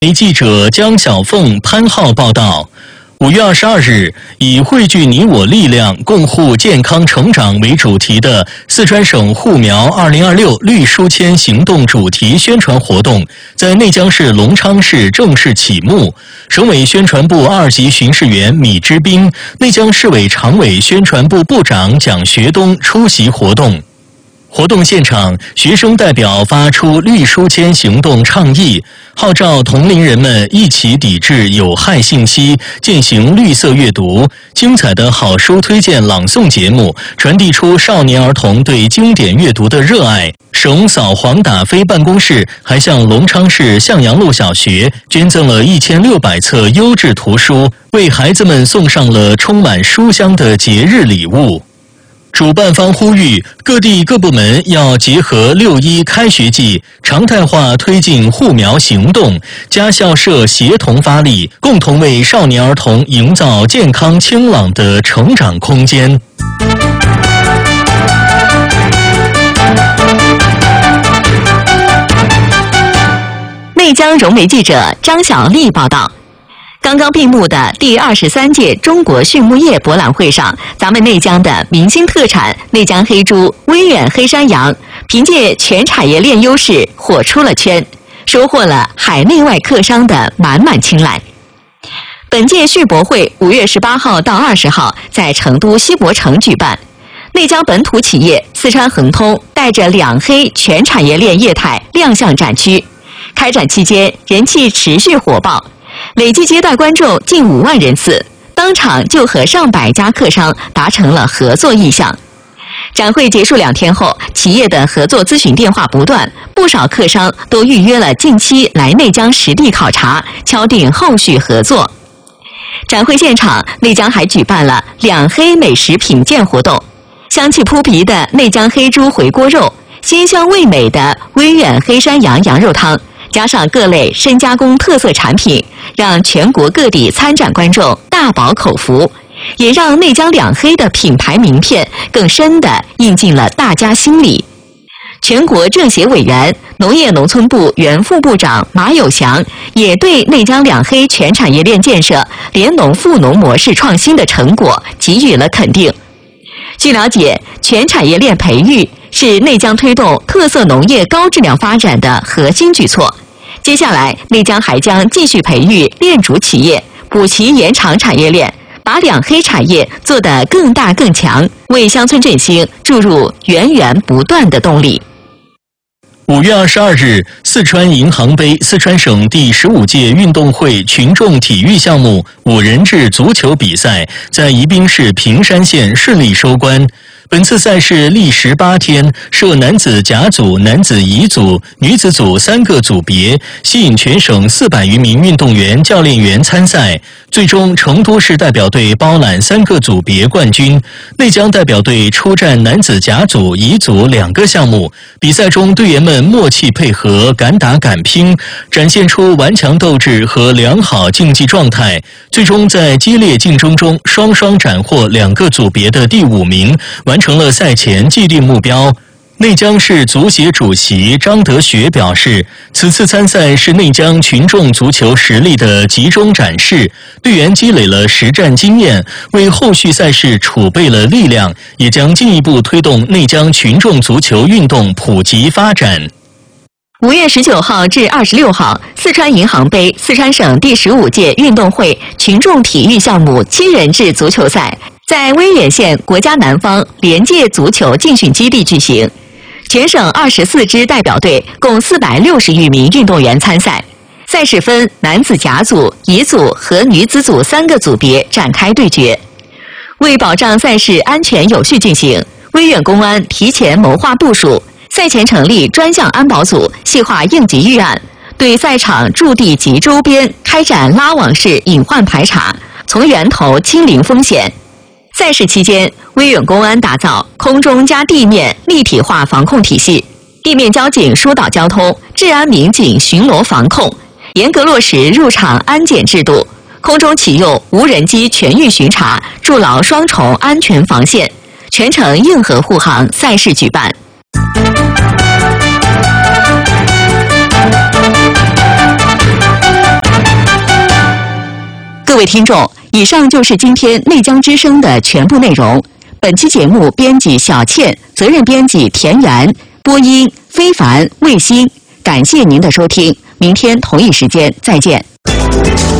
记者江小凤、潘浩报道。5月22日，以汇聚你我力量，共护健康成长为主题的四川省护苗2026绿书签行动主题宣传活动在内江市隆昌市正式启幕。省委宣传部2级巡视员米之斌、内江市委常委宣传部部长蒋学东出席活动。活动现场，学生代表发出绿书签行动倡议，号召同龄人们一起抵制有害信息，践行绿色阅读。精彩的好书推荐朗诵节目，传递出少年儿童对经典阅读的热爱。省扫黄打非办公室还向隆昌市向阳路小学捐赠了1600册优质图书，为孩子们送上了充满书香的节日礼物。主办方呼吁各地各部门要结合6·1开学季，常态化推进护苗行动，家校社协同发力，共同为少年儿童营造健康清朗的成长空间。 内江融媒记者张小丽报道。刚刚闭幕的第23届中国畜牧业博览会上，咱们内江的明星特产内江黑猪、威远黑山羊，凭借全产业链优势火出了圈，收获了海内外客商的满满青睐。本届畜博会5月18号到20号在成都西博城举办，内江本土企业四川恒通带着两黑全产业链业态亮相展区，开展期间人气持续火爆。累计接待观众近5万人次，当场就和上百家客商达成了合作意向。展会结束2天后，企业的合作咨询电话不断，不少客商都预约了近期来内江实地考察，敲定后续合作。展会现场，内江还举办了两黑美食品鉴活动，香气扑鼻的内江黑猪回锅肉，鲜香味美的威远黑山羊羊肉汤，加上各类深加工特色产品，让全国各地参展观众大饱口福，也让内江两黑的品牌名片更深地印进了大家心里。全国政协委员、农业农村部原副部长马有祥也对内江两黑全产业链建设联农富农模式创新的成果给予了肯定。据了解，全产业链培育是内江推动特色农业高质量发展的核心举措。接下来，内江还将继续培育链主企业，补齐延长产业链，把两黑产业做得更大更强，为乡村振兴注入源源不断的动力。 5月22日，四川银行杯四川省第15届运动会群众体育项目5人制足球比赛在宜宾市平山县顺利收官。本次赛事历时8天，设男子甲组、男子乙组、女子组3个组别，吸引全省400余名运动员、教练员参赛。最终，成都市代表队包揽3个组别冠军，内江代表队出战男子甲组、乙组2个项目。比赛中，队员们默契配合，敢打敢拼，展现出顽强斗志和良好竞技状态。最终在激烈竞争中，双双斩获2个组别的第5名，完成了赛前既定目标。内江市足协主席张德学表示，此次参赛是内江群众足球实力的集中展示，队员积累了实战经验，为后续赛事储备了力量，也将进一步推动内江群众足球运动普及发展。 5月19号至26号，四川银行杯四川省第15届运动会群众体育项目7人制足球赛在威远县国家南方联界足球竞训基地举行。全省24支代表队共460余名运动员参赛。赛事分男子甲组、乙组和女子组3个组别展开对决。为保障赛事安全有序进行，威远公安提前谋划部署，赛前成立专项安保组，细化应急预案，对赛场驻地及周边开展拉网式隐患排查，从源头清零风险。赛事期间，威远公安打造空中加地面立体化防控体系，地面交警疏导交通，治安民警巡逻防控，严格落实入场安检制度，空中启用无人机全域巡查，筑牢双重安全防线，全程硬核护航赛事举办。 各位听众，以上就是今天内江之声的全部内容。本期节目编辑小倩，责任编辑田园，播音非凡、卫星。感谢您的收听，明天同一时间再见。